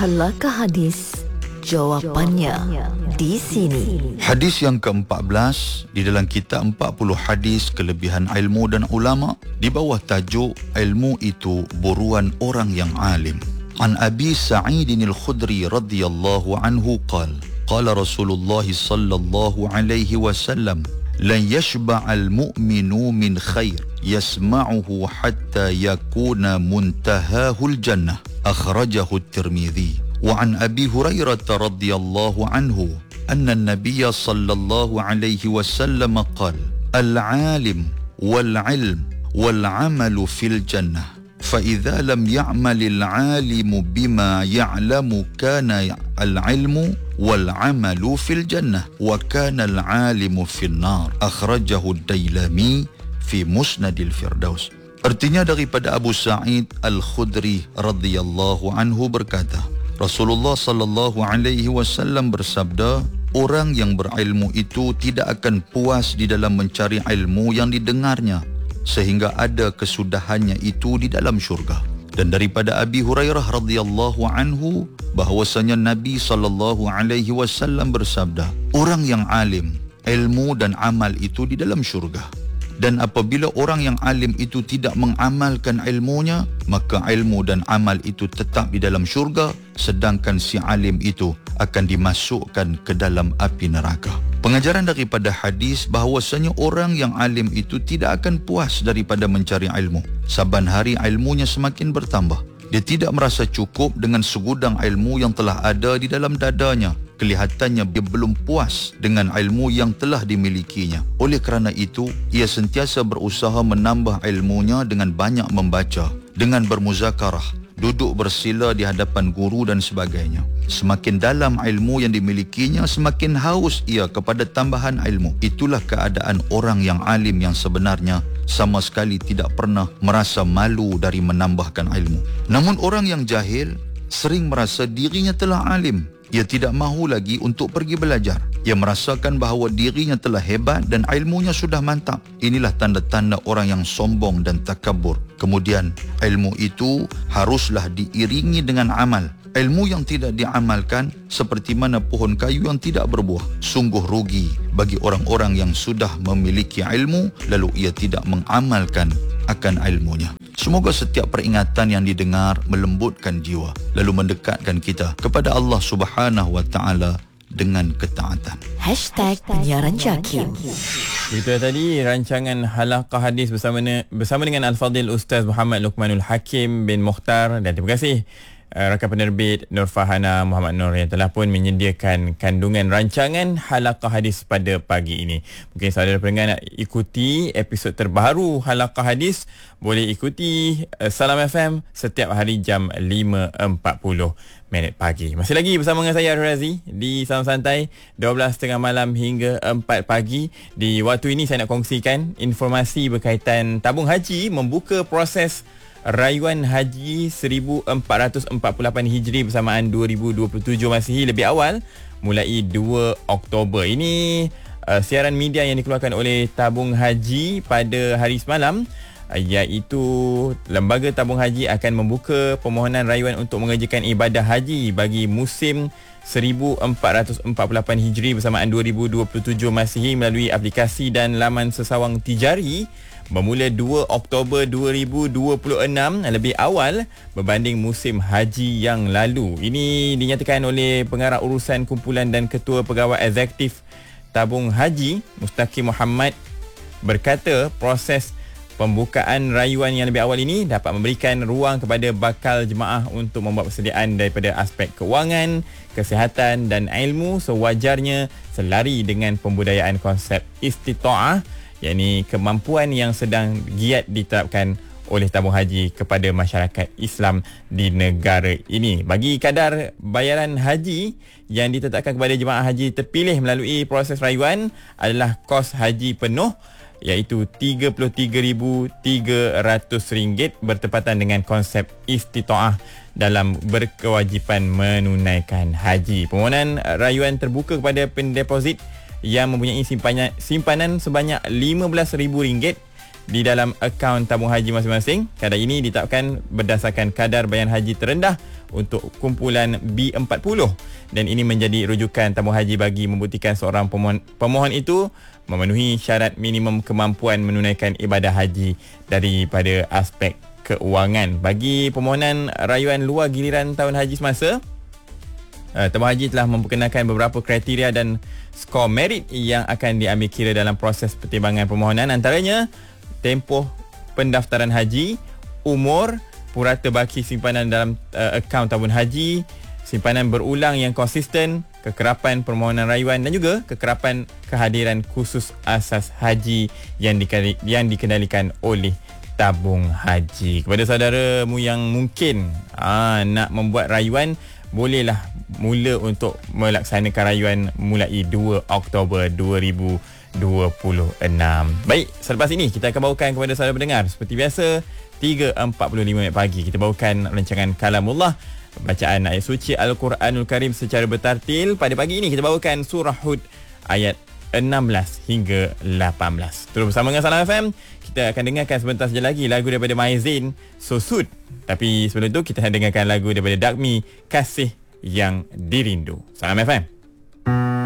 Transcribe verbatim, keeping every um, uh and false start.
Halaqah hadis, jawapannya di sini. Hadis yang keempat belas di dalam kitab empat puluh hadis kelebihan ilmu dan ulama, di bawah tajuk ilmu itu buruan orang yang alim. An Abi Sa'id al-Khudri radhiyallahu anhu qala qala Rasulullah sallallahu alaihi wasallam lan yashba'al mu'minu min khair yasma'uhu hatta yakuna muntahahul jannah, akhrajahu at-Tirmidzi. Wa an Abi Hurairah radhiyallahu anhu anna an-nabiy sallallahu alaihi wasallam qala al-'alim wal-'ilm wal-'amalu fil jannah fa idza lam ya'mal al-'alimu bima ya'lamu kana al-'ilmu wal-'amalu fil jannah wa kana al-'alimu fil nar, akhrajahu ad-Dailami fi Musnadil Firdaus. Artinya daripada Abu Sa'id al-Khudri radhiyallahu anhu berkata, Rasulullah sallallahu alaihi wasallam bersabda, orang yang berilmu itu tidak akan puas di dalam mencari ilmu yang didengarnya sehingga ada kesudahannya itu di dalam syurga. Dan daripada Abi Hurairah radhiyallahu anhu bahwasanya Nabi sallallahu alaihi wasallam bersabda, orang yang alim, ilmu dan amal itu di dalam syurga. Dan apabila orang yang alim itu tidak mengamalkan ilmunya, maka ilmu dan amal itu tetap di dalam syurga, sedangkan si alim itu akan dimasukkan ke dalam api neraka. Pengajaran daripada hadis bahawasanya orang yang alim itu tidak akan puas daripada mencari ilmu. Saban hari ilmunya semakin bertambah. Dia tidak merasa cukup dengan segudang ilmu yang telah ada di dalam dadanya. Kelihatannya dia belum puas dengan ilmu yang telah dimilikinya. Oleh kerana itu, ia sentiasa berusaha menambah ilmunya dengan banyak membaca, dengan bermuzakarah, duduk bersila di hadapan guru dan sebagainya. Semakin dalam ilmu yang dimilikinya, semakin haus ia kepada tambahan ilmu. Itulah keadaan orang yang alim yang sebenarnya, sama sekali tidak pernah merasa malu dari menambahkan ilmu. Namun orang yang jahil sering merasa dirinya telah alim. Ia tidak mahu lagi untuk pergi belajar. Ia merasakan bahawa dirinya telah hebat dan ilmunya sudah mantap. Inilah tanda-tanda orang yang sombong dan takabur. Kemudian, ilmu itu haruslah diiringi dengan amal. Ilmu yang tidak diamalkan seperti mana pohon kayu yang tidak berbuah. Sungguh rugi bagi orang-orang yang sudah memiliki ilmu lalu ia tidak mengamalkan akan ilmunya. Semoga setiap peringatan yang didengar melembutkan jiwa lalu mendekatkan kita kepada Allah Subhanahu wa taala dengan ketaatan. Hashtag Penyiaran Jakim. Itu tadi rancangan Halaqah Hadis bersama bersama dengan Al-Fadhil Ustaz Muhammad Luqmanul Hakim bin Mukhtar, dan terima kasih rakan penerbit Nur Fahana Muhammad Nur yang telah pun menyediakan kandungan rancangan Halaqah Hadis pada pagi ini. Mungkin saudara pendengar nak ikuti episod terbaru Halaqah Hadis, boleh ikuti uh, Salam F M setiap hari jam lima empat puluh minit pagi. Masih lagi bersama dengan saya Arul Razi di Salam Santai dua belas tiga puluh malam hingga empat pagi. Di waktu ini saya nak kongsikan informasi berkaitan tabung haji membuka proses rayuan haji seribu empat ratus empat puluh lapan Hijri bersamaan dua ribu dua puluh tujuh Masihi lebih awal mulai dua Oktober. Ini uh, siaran media yang dikeluarkan oleh tabung haji pada hari semalam, uh, iaitu Lembaga Tabung Haji akan membuka permohonan rayuan untuk mengerjakan ibadah haji bagi musim seribu empat ratus empat puluh lapan Hijri bersamaan dua ribu dua puluh tujuh Masihi melalui aplikasi dan laman sesawang tijari bermula dua Oktober dua ribu dua puluh enam, lebih awal berbanding musim haji yang lalu. Ini dinyatakan oleh Pengarah Urusan Kumpulan dan Ketua Pegawai Eksekutif Tabung Haji Mustaqim Muhammad, berkata proses pembukaan rayuan yang lebih awal ini dapat memberikan ruang kepada bakal jemaah untuk membuat persediaan daripada aspek kewangan, kesihatan dan ilmu sewajarnya selari dengan pembudayaan konsep istita'ah, yakni kemampuan yang sedang giat diterapkan oleh tabung haji kepada masyarakat Islam di negara ini. Bagi kadar bayaran haji yang ditetapkan kepada jemaah haji terpilih melalui proses rayuan adalah kos haji penuh, iaitu tiga puluh tiga ribu tiga ratus ringgit bertepatan dengan konsep istita'ah dalam berkewajipan menunaikan haji. Permohonan rayuan terbuka kepada pendeposit yang mempunyai simpanan, simpanan sebanyak lima belas ribu ringgit di dalam akaun tabung haji masing-masing. Kadar ini ditetapkan berdasarkan kadar bayaran haji terendah untuk kumpulan B empat puluh, dan ini menjadi rujukan tabung haji bagi membuktikan seorang pemohon, pemohon itu memenuhi syarat minimum kemampuan menunaikan ibadah haji daripada aspek keuangan. Bagi permohonan rayuan luar giliran tahun haji semasa, Uh, tabung haji telah memperkenalkan beberapa kriteria dan skor merit yang akan diambil kira dalam proses pertimbangan permohonan, antaranya tempoh pendaftaran haji, umur, purata baki simpanan dalam uh, akaun tabung haji, simpanan berulang yang konsisten, kekerapan permohonan rayuan dan juga kekerapan kehadiran khusus asas haji yang, dikali, yang dikendalikan oleh tabung haji. Kepada saudaramu yang mungkin aa, nak membuat rayuan, bolehlah mula untuk melaksanakan rayuan mulai dua Oktober dua ribu dua puluh enam. Baik, selepas ini kita akan bawakan kepada saudara pendengar seperti biasa tiga empat puluh lima minit pagi kita bawakan rancangan Kalamullah, bacaan ayat suci Al-Quranul Karim secara bertartil. Pada pagi ini kita bawakan surah Hud ayat enam belas hingga lapan belas. Terus bersama dengan Salam F M, kita akan dengarkan sebentar saja lagi lagu daripada Maizin, Sosud. Tapi sebelum itu kita akan dengarkan lagu daripada Dakmi, Kasih Yang Dirindu. Salam F M.